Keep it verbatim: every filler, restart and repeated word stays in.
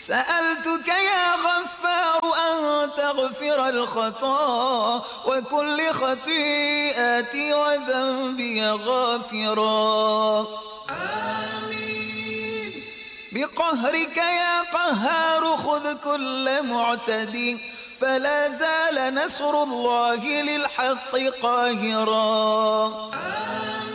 سألتك يا غفار أن تغفر الخطا وكل خطيئتي وذنبي غافرا. آمين. بقهرك يا قهار خذ كل معتدي فلا زال نصر الله للحق قاهرا. آمين.